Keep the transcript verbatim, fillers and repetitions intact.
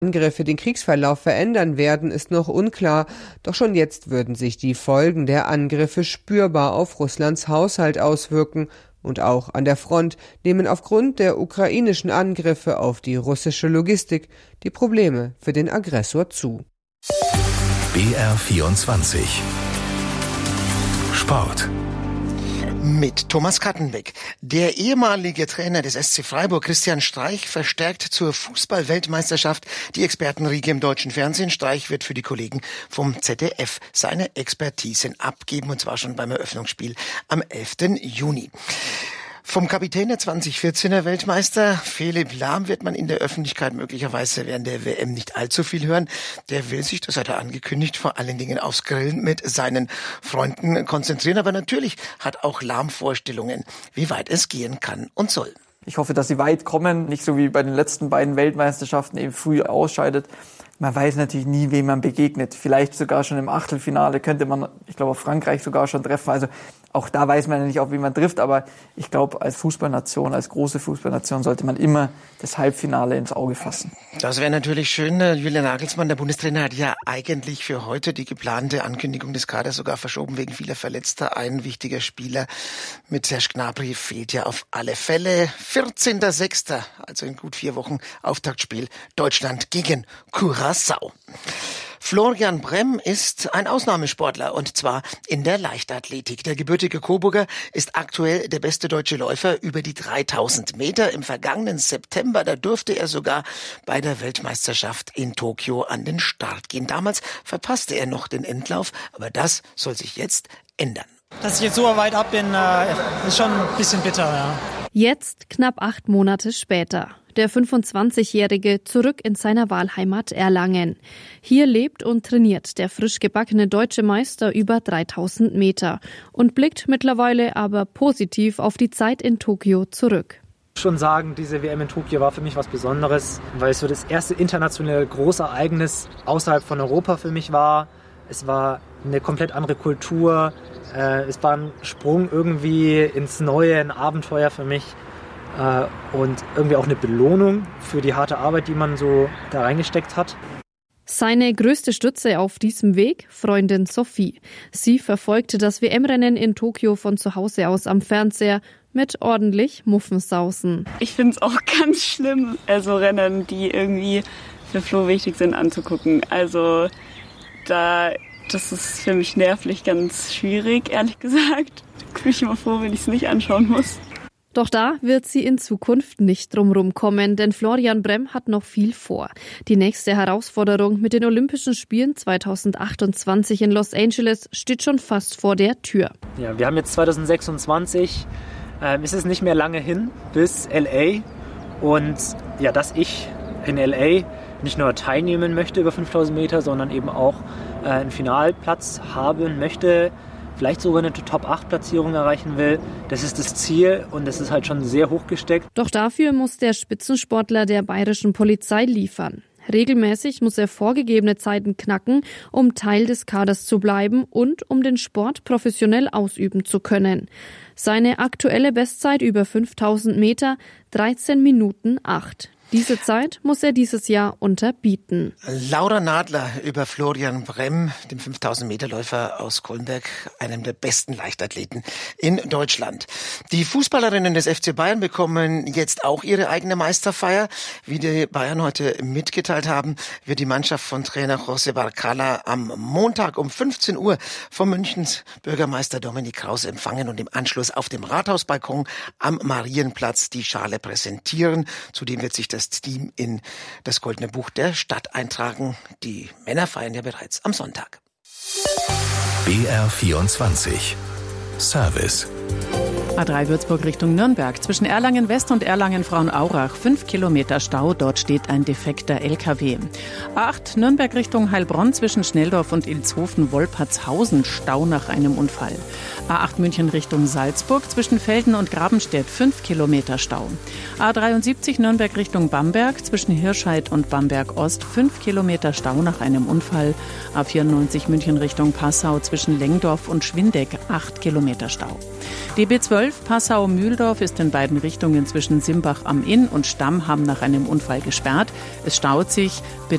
Angriffe den Kriegsverlauf verändern werden, ist noch unklar. Doch schon jetzt würden sich die Folgen der Angriffe spürbar auf Russlands Haushalt auswirken. Und auch an der Front nehmen aufgrund der ukrainischen Angriffe auf die russische Logistik die Probleme für den Aggressor zu. B R vierundzwanzig Sport. Mit Thomas Kattenbeck. Der ehemalige Trainer des S C Freiburg, Christian Streich, verstärkt zur Fußball-Weltmeisterschaft die Expertenriege im deutschen Fernsehen. Streich wird für die Kollegen vom Z D F seine Expertisen abgeben, und zwar schon beim Eröffnungsspiel am elften Juni. Vom Kapitän der zwanzig vierzehner Weltmeister Philipp Lahm wird man in der Öffentlichkeit möglicherweise während der W M nicht allzu viel hören. Der will sich, das hat er angekündigt, vor allen Dingen aufs Grillen mit seinen Freunden konzentrieren. Aber natürlich hat auch Lahm Vorstellungen, wie weit es gehen kann und soll. Ich hoffe, dass sie weit kommen, nicht so wie bei den letzten beiden Weltmeisterschaften eben früh ausscheidet. Man weiß natürlich nie, wem man begegnet. Vielleicht sogar schon im Achtelfinale könnte man, ich glaube, auf Frankreich sogar schon treffen. Also auch da weiß man ja nicht, auf wen man trifft. Aber ich glaube, als Fußballnation, als große Fußballnation sollte man immer das Halbfinale ins Auge fassen. Das wäre natürlich schön. Julian Nagelsmann, der Bundestrainer, hat ja eigentlich für heute die geplante Ankündigung des Kaders sogar verschoben wegen vieler Verletzter. Ein wichtiger Spieler mit Serge Gnabry fehlt ja auf alle Fälle. vierzehnter sechster, also in gut vier Wochen, Auftaktspiel Deutschland gegen Curaçao. Florian Brem ist ein Ausnahmesportler, und zwar in der Leichtathletik. Der gebürtige Coburger ist aktuell der beste deutsche Läufer über die dreitausend Meter. Im vergangenen September, da durfte er sogar bei der Weltmeisterschaft in Tokio an den Start gehen. Damals verpasste er noch den Endlauf, aber das soll sich jetzt ändern. Dass ich jetzt so weit ab bin, ist schon ein bisschen bitter, ja. Jetzt, knapp acht Monate später. Der fünfundzwanzigjährige zurück in seiner Wahlheimat Erlangen. Hier lebt und trainiert der frisch gebackene deutsche Meister über dreitausend Meter und blickt mittlerweile aber positiv auf die Zeit in Tokio zurück. Schon sagen, diese W M in Tokio war für mich was Besonderes, weil es so das erste internationale Großereignis außerhalb von Europa für mich war. Es war eine komplett andere Kultur. Es war ein Sprung irgendwie ins Neue, ein Abenteuer für mich. Und irgendwie auch eine Belohnung für die harte Arbeit, die man so da reingesteckt hat. Seine größte Stütze auf diesem Weg, Freundin Sophie. Sie verfolgte das W M-Rennen in Tokio von zu Hause aus am Fernseher mit ordentlich Muffensausen. Ich finde es auch ganz schlimm, also Rennen, die irgendwie für Flo wichtig sind, anzugucken. Also da, das ist für mich nervlich ganz schwierig, ehrlich gesagt. Ich bin immer froh, wenn ich es nicht anschauen muss. Doch da wird sie in Zukunft nicht drumrum kommen, denn Florian Brem hat noch viel vor. Die nächste Herausforderung mit den Olympischen Spielen zweitausendachtundzwanzig in Los Angeles steht schon fast vor der Tür. Ja, wir haben jetzt zweitausendsechsundzwanzig, ähm, ist es nicht mehr lange hin bis L A. Und ja, dass ich in L A nicht nur teilnehmen möchte über fünftausend Meter, sondern eben auch äh, einen Finalplatz haben möchte, vielleicht sogar eine Top acht Platzierung erreichen will. Das ist das Ziel, und das ist halt schon sehr hoch gesteckt. Doch dafür muss der Spitzensportler der bayerischen Polizei liefern. Regelmäßig muss er vorgegebene Zeiten knacken, um Teil des Kaders zu bleiben und um den Sport professionell ausüben zu können. Seine aktuelle Bestzeit über fünftausend Meter, dreizehn Minuten acht. Diese Zeit muss er dieses Jahr unterbieten. Laura Nadler über Florian Brem, dem fünftausend Meter Läufer aus Kolmberg, einem der besten Leichtathleten in Deutschland. Die Fußballerinnen des F C Bayern bekommen jetzt auch ihre eigene Meisterfeier. Wie die Bayern heute mitgeteilt haben, wird die Mannschaft von Trainer José Barcala am Montag um fünfzehn Uhr vom Münchens Bürgermeister Dominik Krause empfangen und im Anschluss auf dem Rathausbalkon am Marienplatz die Schale präsentieren. Zudem wird sich das Das Team in das Goldene Buch der Stadt eintragen. Die Männer feiern ja bereits am Sonntag. B R vierundzwanzig Service. A drei Würzburg Richtung Nürnberg. Zwischen Erlangen West und Erlangen Frauenaurach. Fünf Kilometer Stau. Dort steht ein defekter L K W. A acht Nürnberg Richtung Heilbronn. Zwischen Schnelldorf und Ilshofen-Wolpertshausen. Stau nach einem Unfall. A acht München Richtung Salzburg. Zwischen Velden und Grabenstedt. Fünf Kilometer Stau. A dreiundsiebzig Nürnberg Richtung Bamberg. Zwischen Hirscheid und Bamberg Ost. Fünf Kilometer Stau nach einem Unfall. A vierundneunzig München Richtung Passau. Zwischen Lengdorf und Schwindeck. Acht Kilometer Stau. D B zwölf zwölf Passau-Mühldorf ist in beiden Richtungen zwischen Simbach am Inn und Stammham nach einem Unfall gesperrt. Es staut sich. Bitte